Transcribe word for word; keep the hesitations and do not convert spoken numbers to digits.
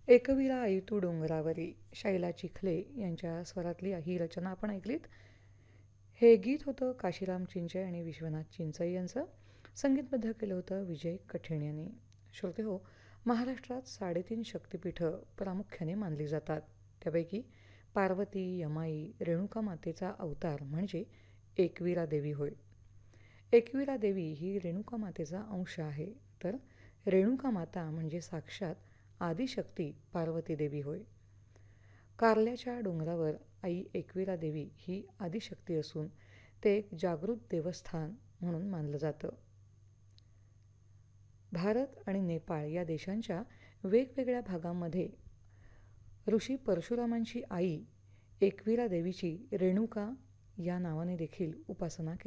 एकविरा आई तू डोंगरावरी, शैला चिखले यांच्या स्वरातली ही रचना आपण ऐकलीत. हे गीत होतं काशीराम चिंचे आणि विश्वनाथ चिंचई यांचं. संगीतबद्ध केलं होतं विजय कठीण यांनी. श्रोते हो, महाराष्ट्रात साडेतीन शक्तिपीठं प्रामुख्याने मानली जातात. त्यापैकी पार्वती, यमाई, रेणुका मातेचा अवतार म्हणजे एकविरा देवी होय. एकविरा देवी ही रेणुका मातेचा अंश आहे, तर रेणुका माता म्हणजे साक्षात आदिशक्ती पार्वती देवी होय. कारल्याच्या डोंगरावर आई एकविरा देवी ही आदिशक्ती असून ते एक जागृत देवस्थान म्हणून मानलं जातं. भारत आणि नेपाळ या देशांच्या वेगवेगळ्या भागांमध्ये ऋषी परशुरामांची आई एकविरा देवीची रेणुका या नावाने देखील उपासना केली